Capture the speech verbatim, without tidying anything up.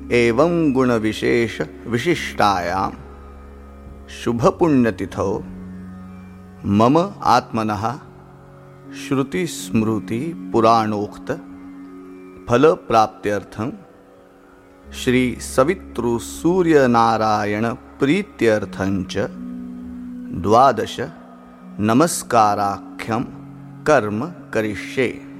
एवं गुण विशेष विशिष्टायां शुभ पुण्यतिथौ मम आत्मनः श्रुति स्मृति पुराणोक्त फल प्राप्त्यर्थं श्री सवितृ सूर्य नारायण प्रीत्यर्थंच द्वादश नमस्काराख्यं कर्म करिष्ये।